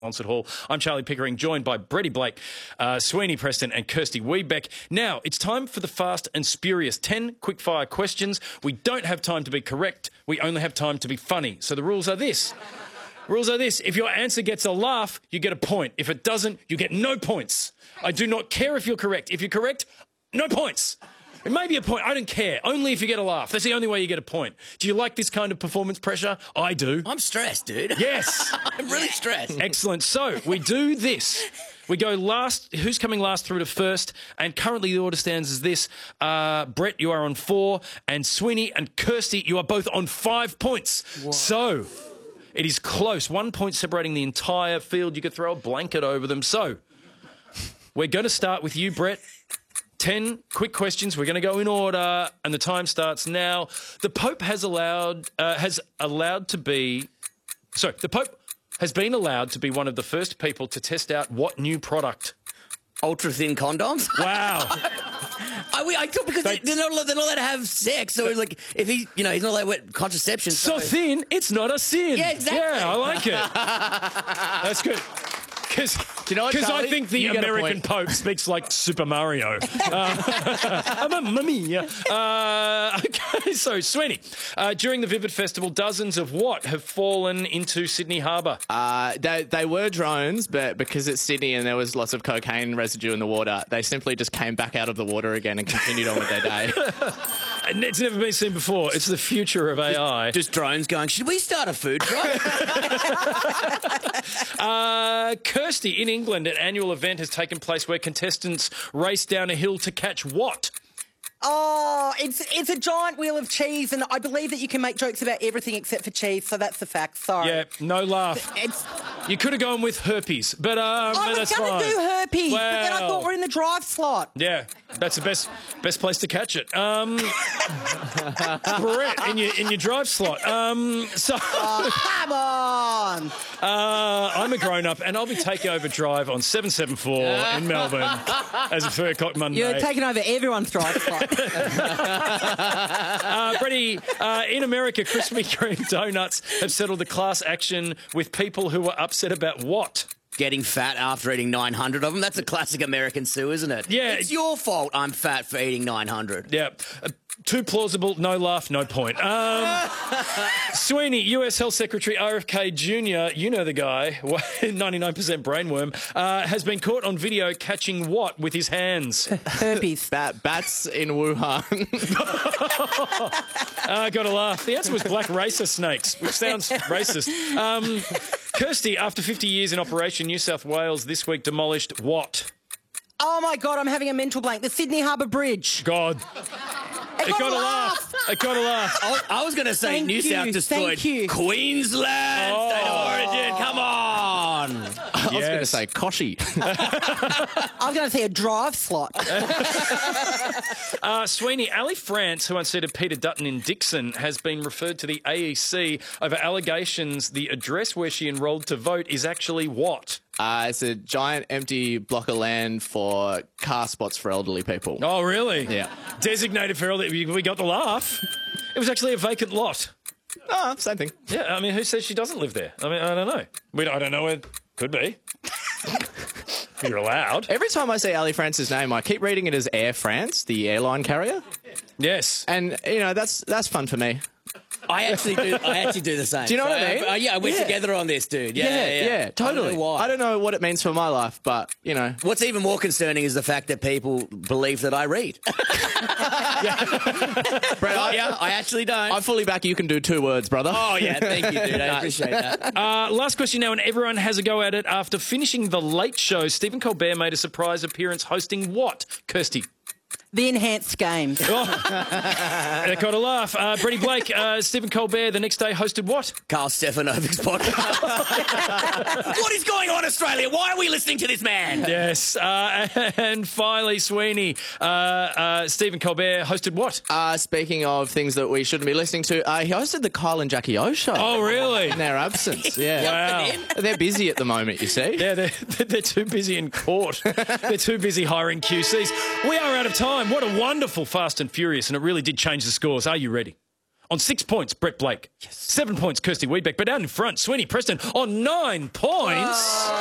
Concert Hall. I'm Charlie Pickering, joined by Bretty Blake, Sweeney Preston and Kirsty Weebeck. Now, it's time for the fast and spurious 10 quickfire questions. We don't have time to be correct. We only have time to be funny. So the rules are this. If your answer gets a laugh, you get a point. If it doesn't, you get no points. I do not care if you're correct. If you're correct, no points. It may be a point. I don't care. Only if you get a laugh. That's the only way you get a point. Do you like this kind of performance pressure? I do. I'm stressed, dude. Yes. I'm really stressed. Excellent. So we do this. We go last. Who's coming last through to first? And currently the order stands as this. Brett, you are on 4. And Sweeney and Kirsty, you are both on 5 points. Whoa. So it is close. 1 point separating the entire field. You could throw a blanket over them. So we're going to start with you, Brett. 10 quick questions. We're going to go in order, and the time starts now. The Pope has been allowed to be one of the first people to test out what new product? Ultra thin condoms. Wow. I thought because they're not allowed to have sex. So like, if he's not allowed to wear contraception. So thin, it's not a sin. Yeah, exactly. Yeah, I like it. That's good. Because I think the American Pope speaks like Super Mario. Mamma mia. Okay, so Sweeney, during the Vivid Festival, dozens of what have fallen into Sydney Harbour? They were drones, but because it's Sydney and there was lots of cocaine residue in the water, they simply just came back out of the water again and continued on with their day. And it's never been seen before. It's the future of AI. Just drones going, should we start a food truck? Kirsty, in England, an annual event has taken place where contestants race down a hill to catch what? Oh, it's a giant wheel of cheese, and I believe that you can make jokes about everything except for cheese, so that's the fact. Sorry. Yeah, no laugh. You could have gone with herpes, but that's fine. I was going to do herpes, but then I thought we're in the drive slot. Yeah, that's the best place to catch it. Brett, in your drive slot. Come on. I'm a grown-up, and I'll be taking over drive on 774 in Melbourne as a 3 o'clock Monday. You're taking over everyone's drive slot. Bretty, in America, Krispy Kreme donuts have settled a class action with people who were upset about what? Getting fat after eating 900 of them. That's a classic American sue, isn't it? Yeah. It's your fault I'm fat for eating 900. Yeah. Too plausible, no laugh, no point. Sweeney, US Health Secretary RFK Jr., you know the guy, 99% brainworm, has been caught on video catching what with his hands? Herpes. Bats in Wuhan. Gotta laugh. The answer was black racer snakes, which sounds racist. Kirsty, after 50 years in operation, New South Wales this week demolished what? Oh, my God, I'm having a mental blank. The Sydney Harbour Bridge. God. It got a laugh. It got a laugh. I was going to say New South destroyed Queensland. State of origin. Come on. I was going to say Koshi. I was going to say a drive slot. Sweeney, Ali France, who unseated Peter Dutton in Dixon, has been referred to the AEC over allegations the address where she enrolled to vote is actually what? It's a giant empty block of land for car spots for elderly people. Oh, really? Yeah. Designated for elderly. We got the laugh. It was actually a vacant lot. Oh, same thing. Yeah, I mean, who says she doesn't live there? I mean, I don't know. I don't know where. Could be. You're allowed. Every time I see Ali France's name, I keep reading it as Air France, the airline carrier. Yes. And, that's fun for me. I actually do the same. Do you know what I mean? Yeah, we're together on this, dude. Yeah, totally. I don't know why. I don't know what it means for my life, but, What's even more concerning is the fact that people believe that I read. Brett, I actually don't. I fully back you can do 2 words, brother. Oh, yeah, thank you, dude. I appreciate that. Last question now, and everyone has a go at it. After finishing The Late Show, Stephen Colbert made a surprise appearance hosting what? Kirsty? The enhanced games. I got a laugh. Bretty Blake, Stephen Colbert the next day hosted what? Carl Stefanovic's podcast. What is going on, Australia? Why are we listening to this man? Yes. And finally, Sweeney, Stephen Colbert hosted what? Speaking of things that we shouldn't be listening to, he hosted the Kyle and Jackie O show. Oh, really? In their absence, yeah. Wow. They're busy at the moment, you see. Yeah, they're too busy in court. They're too busy hiring QCs. We are out of time. What a wonderful Fast and Furious, and it really did change the scores. Are you ready? On 6 points, Brett Blake. Yes. 7 points, Kirsty Weebeck. But down in front, Sweeney Preston on 9 points.